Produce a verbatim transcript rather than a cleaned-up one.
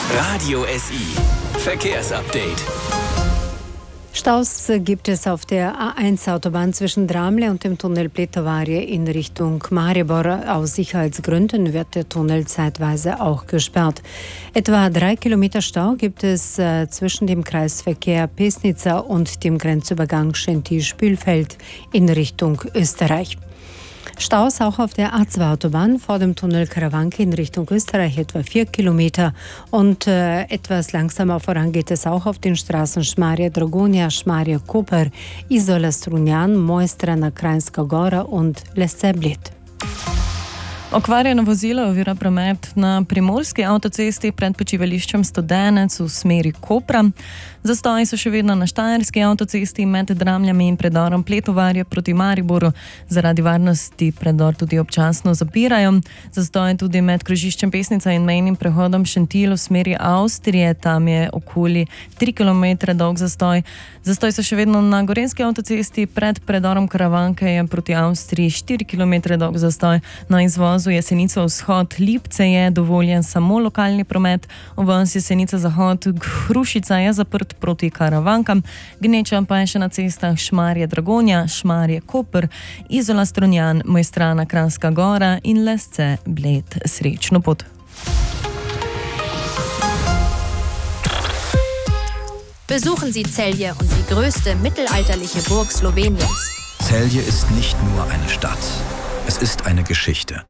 Radio S I Verkehrsupdate. Staus gibt es auf der A eins Autobahn zwischen Dramle und dem Tunnel Pletovarie in Richtung Maribor. Aus Sicherheitsgründen wird der Tunnel zeitweise auch gesperrt. Etwa drei Kilometer Stau gibt es äh, zwischen dem Kreisverkehr Pesnica und dem Grenzübergang Schenti-Spülfeld in Richtung Österreich. Staus auch auf der A zwei Autobahn vor dem Tunnel Karawanke in Richtung Österreich, etwa vier Kilometer. Und äh, etwas langsamer voran geht es auch auf den Straßen Šmarje Dragonja, Šmarje Koper, Izola Strunjan, Mojstrana Kranjska Gora und Lesce Bled. Okvarjeno vozilo ovira promet na primorski avtocesti pred počivališčem Studenec v smeri Kopra. Zastoji so še vedno na štajerski avtocesti med Dramljami in predorom Pletovarje proti Mariboru. Zaradi varnosti predor tudi občasno zapirajo. Zastoji tudi med krožiščem Pesnica in mejnim prehodom Šentilj v smeri Avstrije. Tam je okoli tri kilometre dolg zastoj. Zastoj so še vedno na gorenjski avtocesti pred predorom Karavanke je proti Avstriji štiri kilometre dolg zastoj. Na izvozu Jesenica vzhod Lipce je dovoljen samo lokalni promet. Uvoz Jesenica zahod Hrušica je zaprt proti Karavankam. Gneča pa je še na cestah Šmarje Dragonja, Šmarje Koper, Izola Strunjan, Mojstrana Kranjska Gora in Lesce Bled. Srečno pot! Besuchen Sie Celje und die größte mittelalterliche Burg Sloweniens. Celje ist nicht nur eine Stadt, es ist eine Geschichte.